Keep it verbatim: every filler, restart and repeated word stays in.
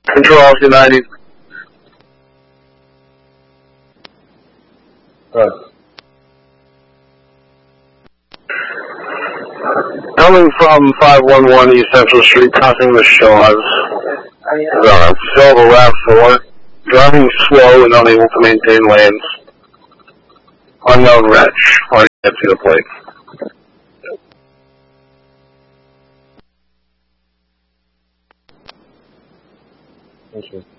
Control United. Good. Coming from five one one East Central Street, crossing the Shaws. Uh, Silver RAV four. Driving slow and unable to maintain lanes. Unknown wretch. I can't see the plate. Thank you.